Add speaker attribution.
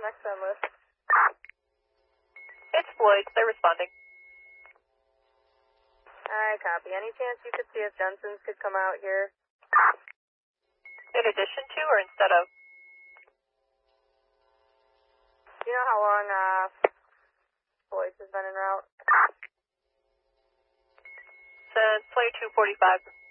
Speaker 1: next on list?
Speaker 2: It's Floyd. They're responding.
Speaker 1: Alright, copy. Any chance you could see if Jensen's could come out here?
Speaker 2: In addition to or instead of?
Speaker 1: Do you know how long Floyd's has been en route?
Speaker 2: Since 22:45.